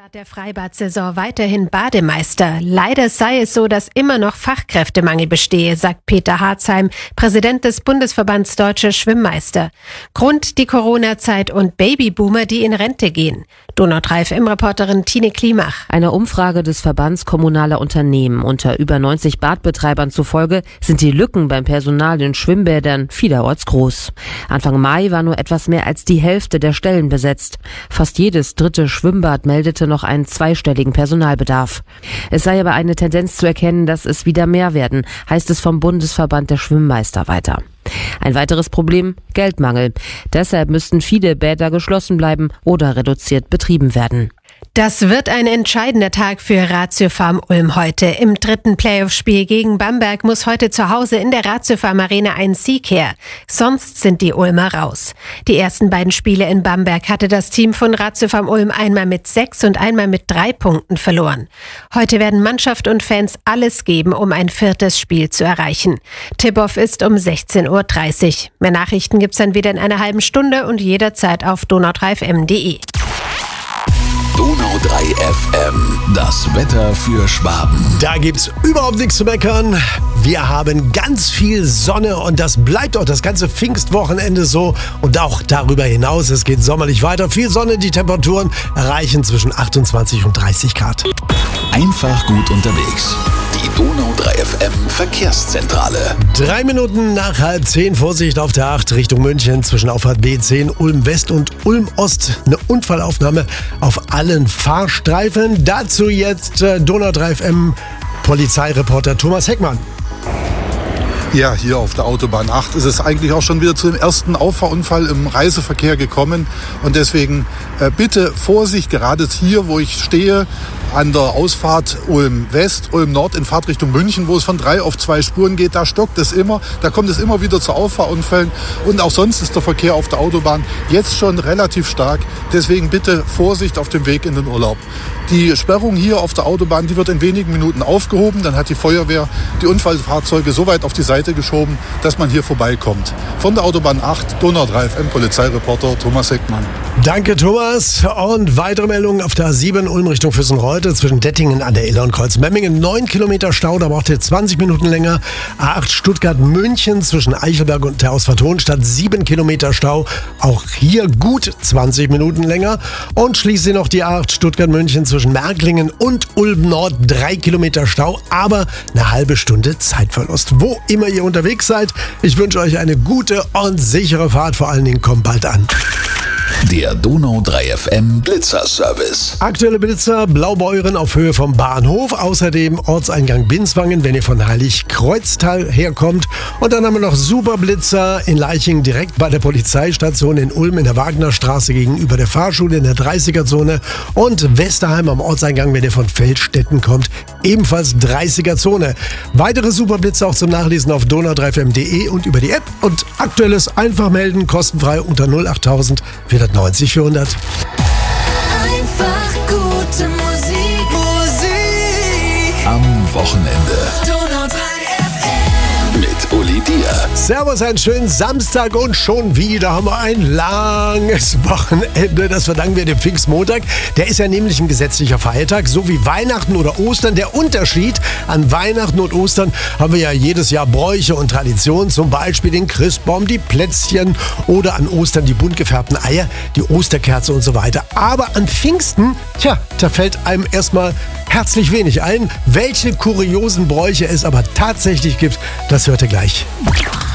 Start der Freibad-Saison weiterhin Bademeister. Leider sei es so, dass immer noch Fachkräftemangel bestehe, sagt Peter Harzheim, Präsident des Bundesverbands Deutsche Schwimmmeister. Grund die Corona-Zeit und Babyboomer, die in Rente gehen. Donau 3 FM-Reporterin Tine Klimach. Einer Umfrage des Verbands kommunaler Unternehmen unter über 90 Badbetreibern zufolge sind die Lücken beim Personal in Schwimmbädern vielerorts groß. Anfang Mai war nur etwas mehr als die Hälfte der Stellen besetzt. Fast jedes dritte Schwimmbad meldete noch einen zweistelligen Personalbedarf. Es sei aber eine Tendenz zu erkennen, dass es wieder mehr werden, heißt es vom Bundesverband der Schwimmmeister weiter. Ein weiteres Problem: Geldmangel. Deshalb müssten viele Bäder geschlossen bleiben oder reduziert betrieben werden. Das wird ein entscheidender Tag für Ratio Farm Ulm heute. Im dritten Playoff-Spiel gegen Bamberg muss heute zu Hause in der Ratio Farm Arena ein Sieg her. Sonst sind die Ulmer raus. Die ersten beiden Spiele in Bamberg hatte das Team von Ratio Farm Ulm einmal mit 6 und einmal mit 3 Punkten verloren. Heute werden Mannschaft und Fans alles geben, um ein viertes Spiel zu erreichen. Tip-Off ist um 16:30 Uhr. Mehr Nachrichten gibt's dann wieder in einer halben Stunde und jederzeit auf donau3fm.de. Donau 3 FM, das Wetter für Schwaben. Da gibt's überhaupt nichts zu meckern. Wir haben ganz viel Sonne und das bleibt auch das ganze Pfingstwochenende so. Und auch darüber hinaus, es geht sommerlich weiter. Viel Sonne, die Temperaturen erreichen zwischen 28 und 30 Grad. Einfach gut unterwegs. Die Donau 3 FM Verkehrszentrale. 3 Minuten nach 9:30, Vorsicht auf der 8 Richtung München zwischen Auffahrt B10, Ulm West und Ulm Ost. Eine Unfallaufnahme auf allen Fahrstreifen. Dazu jetzt Donau 3 FM Polizeireporter Thomas Heckmann. Ja, hier auf der Autobahn 8 ist es eigentlich auch schon wieder zu dem ersten Auffahrunfall im Reiseverkehr gekommen. Und deswegen bitte Vorsicht, gerade hier, wo ich stehe, an der Ausfahrt Ulm West, Ulm Nord in Fahrtrichtung München, wo es von 3 auf 2 Spuren geht, da stockt es immer, da kommt es immer wieder zu Auffahrunfällen. Und auch sonst ist der Verkehr auf der Autobahn jetzt schon relativ stark. Deswegen bitte Vorsicht auf dem Weg in den Urlaub. Die Sperrung hier auf der Autobahn, die wird in wenigen Minuten aufgehoben. Dann hat die Feuerwehr die Unfallfahrzeuge so weit auf die Seite geschoben, dass man hier vorbeikommt. Von der Autobahn 8, Donau 3 FM Polizeireporter Thomas Heckmann. Danke, Thomas. Und weitere Meldungen auf der A7 Ulm Richtung Füssenreuth zwischen Dettingen an der Iller und Kreuzmemmingen. 9 Kilometer Stau, da braucht ihr 20 Minuten länger. A8 Stuttgart-München zwischen Eichelberg und der Ausfahrt Hohenstadt 7 Kilometer Stau. Auch hier gut 20 Minuten länger. Und schließlich noch die A8 Stuttgart-München zwischen Märklingen und Ulm Nord 3 Kilometer Stau, aber eine halbe Stunde Zeitverlust. Wo immer ihr unterwegs seid, ich wünsche euch eine gute und sichere Fahrt. Vor allen Dingen kommt bald an. Der Donau 3 FM Blitzer-Service. Aktuelle Blitzer, Blaubeuren auf Höhe vom Bahnhof. Außerdem Ortseingang Binswangen, wenn ihr von Heiligkreuztal herkommt. Und dann haben wir noch Superblitzer in Leiching direkt bei der Polizeistation in Ulm in der Wagnerstraße gegenüber der Fahrschule in der 30er-Zone. Und Westerheim am Ortseingang, wenn ihr von Feldstetten kommt, ebenfalls 30er-Zone. Weitere Superblitzer auch zum Nachlesen auf donau3fm.de und über die App. Und aktuelles einfach melden, kostenfrei unter 08000 490 400. Einfach gute Musik. Am Wochenende. Donau 3 FM. Mit Uli Dier. Servus, einen schönen Samstag und schon wieder haben wir ein langes Wochenende. Das verdanken wir dem Pfingstmontag. Der ist ja nämlich ein gesetzlicher Feiertag, so wie Weihnachten oder Ostern. Der Unterschied an Weihnachten und Ostern haben wir ja jedes Jahr Bräuche und Traditionen, zum Beispiel den Christbaum, die Plätzchen oder an Ostern die bunt gefärbten Eier, die Osterkerze und so weiter. Aber an Pfingsten, da fällt einem erstmal herzlich wenig ein. Welche kuriosen Bräuche es aber tatsächlich gibt, das hört ihr gleich.